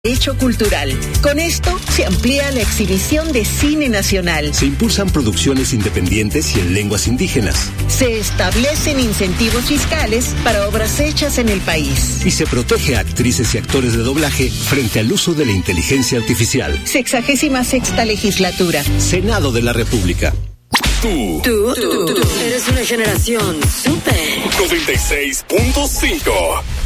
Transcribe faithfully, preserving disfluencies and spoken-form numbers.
Hecho cultural. Con esto se amplía la exhibición de cine nacional. Se impulsan producciones independientes y en lenguas indígenas. Se establecen incentivos fiscales para obras hechas en el país. Y se protege a actrices y actores de doblaje frente al uso de la inteligencia artificial. Sexagésima sexta legislatura. Senado de la República. Tú, tú, tú, tú, tú eres una generación súper. noventa y seis punto cinco